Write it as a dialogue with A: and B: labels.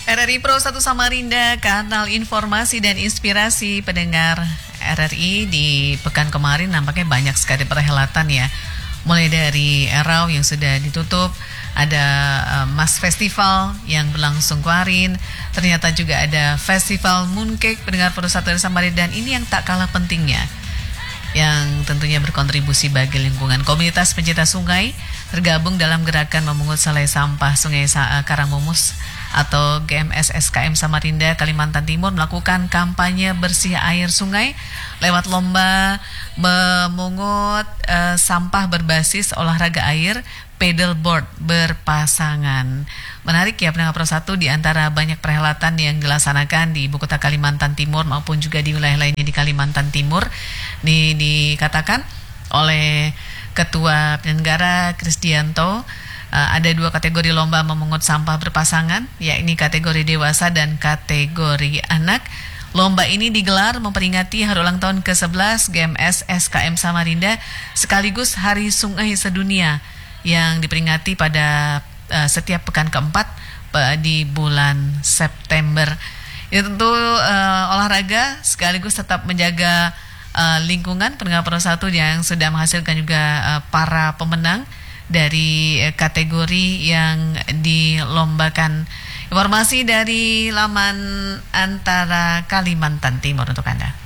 A: RRI Pro 1 Samarinda, kanal informasi dan inspirasi pendengar RRI. Di pekan kemarin nampaknya banyak sekali perhelatan ya. Mulai dari Erau yang sudah ditutup, ada Mas Festival yang berlangsung kemarin, ternyata juga ada Festival Mooncake pendengar Pro 1 Samarinda, dan ini yang tak kalah pentingnya, yang tentunya berkontribusi bagi lingkungan. Komunitas pencinta sungai tergabung dalam gerakan memungut selai sampah Sungai Karangmumus atau GMS SKM Samarinda, Kalimantan Timur melakukan kampanye bersih air sungai lewat lomba memungut sampah berbasis olahraga air paddleboard berpasangan. Menarik ya pendengar Pro 1, di antara banyak perhelatan yang dilaksanakan di ibu kota Kalimantan Timur maupun juga di wilayah lainnya di Kalimantan Timur. Dikatakan oleh Ketua Penyelenggara Krisdianto, ada 2 kategori lomba memungut sampah berpasangan, yakni kategori dewasa dan kategori anak. Lomba ini digelar memperingati hari ulang tahun ke-11 GMS SKM Samarinda sekaligus Hari Sungai Sedunia yang diperingati pada setiap pekan keempat di bulan September. Itu tentu olahraga sekaligus tetap menjaga lingkungan pendengar Pro 1 yang sudah menghasilkan juga para pemenang dari kategori yang dilombakan. Informasi dari laman Antara Kalimantan Timur untuk Anda.